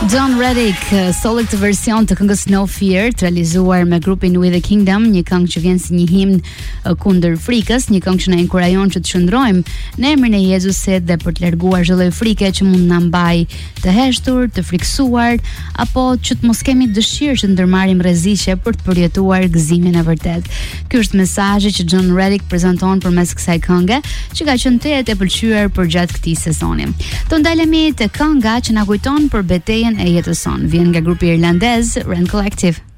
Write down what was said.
John Reddick solli këtë version të këngës No Fear, të realizuar me grupin We The Kingdom, një këngë që vjen si një himn kundër frikës, një këngë që na inkurajon që të shndrojmë në emrin e Jezusit dhe për të larguar çdo lloj frike që mund na mbaj të heshtur, të friksuar, apo që të mos kemi dëshirë që të ndërmarrim rreziqe për të përjetuar gëzimin e vërtet. Ky është mesazhi që John Reddick prezanton përmes kësaj kënge, që ka qenë tejet e pëlqyer përgjatë këtij sezoni. Të ndalemi te kënga që na kujton për betejën e jetës son. Vjen nga grupi irlandez Rend Collective.